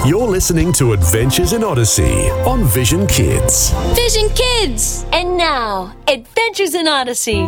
You're listening to Adventures in Odyssey on Vision Kids. Vision Kids! And now, Adventures in Odyssey.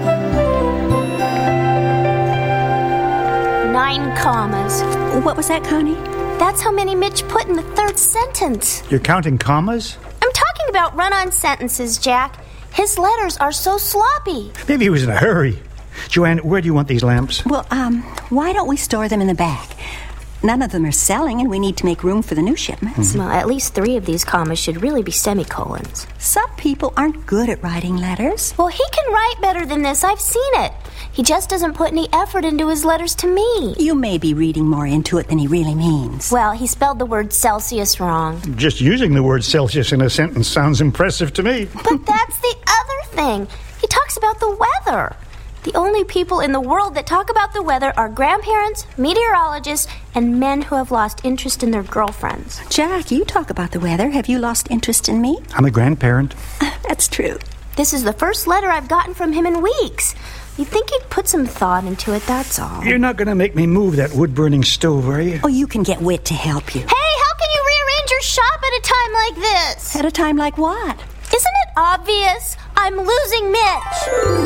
9 commas. What was that, Connie? That's how many Mitch put in the third sentence. You're counting commas? I'm talking about run-on sentences, Jack. His letters are so sloppy. Maybe he was in a hurry. Joanne, where do you want these lamps? Well, why don't we store them in the back? None of them are selling, and we need to make room for the new shipments. Well, at least 3 of these commas should really be semicolons. Some people aren't good at writing letters. Well, he can write better than this. I've seen it. He just doesn't put any effort into his letters to me. You may be reading more into it than he really means. Well, he spelled the word Celsius wrong. Just using the word Celsius in a sentence sounds impressive to me. But that's the other thing. He talks about the weather. The only people in the world that talk about the weather are grandparents, meteorologists, and men who have lost interest in their girlfriends. Jack, you talk about the weather. Have you lost interest in me? I'm a grandparent. That's true. This is the first letter I've gotten from him in weeks. You'd think he'd put some thought into it, that's all. You're not going to make me move that wood-burning stove, are you? Oh, you can get Wit to help you. Hey, how can you rearrange your shop at a time like this? At a time like what? Isn't it obvious? I'm losing Mitch.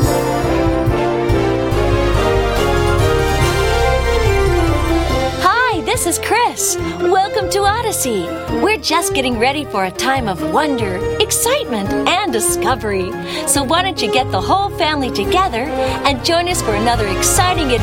This is Chris. Welcome to Odyssey. We're just getting ready for a time of wonder, excitement, and discovery. So why don't you get the whole family together and join us for another exciting adventure